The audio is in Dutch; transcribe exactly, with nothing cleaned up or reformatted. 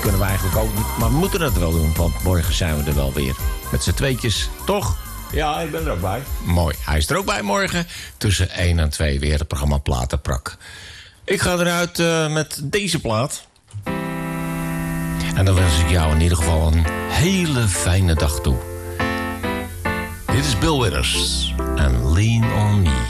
kunnen we eigenlijk ook niet. Maar we moeten het wel doen, want morgen zijn we er wel weer. Met z'n tweetjes, toch? Ja, ik ben er ook bij. Mooi, hij is er ook bij morgen. Tussen één en twee weer het programma Platenprak. Ik ga eruit uh, met deze plaat. En dan wens ik jou in ieder geval een hele fijne dag toe. Dit is Bill Withers en Lean on Me.